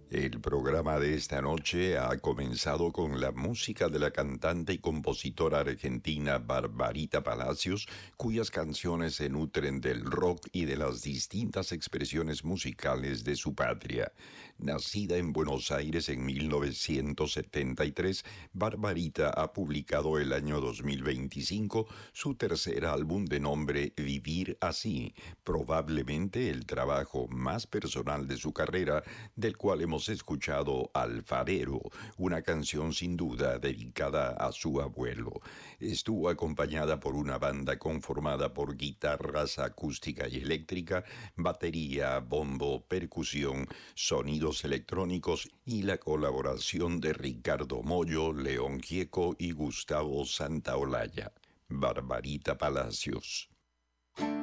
El programa de esta noche ha comenzado con la música de la cantante y compositora argentina Barbarita Palacios, cuyas canciones se nutren del rock y de las distintas expresiones musicales de su patria. Nacida en Buenos Aires en 1973, Barbarita ha publicado el año 2025 su tercer álbum de nombre Vivir Así, probablemente el trabajo más personal de su carrera, del cual hemos escuchado Alfarero, una canción sin duda dedicada a su abuelo. Estuvo acompañada por una banda conformada por guitarras acústica y eléctrica, batería, bombo, percusión, sonidos electrónicos y la colaboración de Ricardo Mollo, León Gieco y Gustavo Santaolalla. Barbarita Palacios.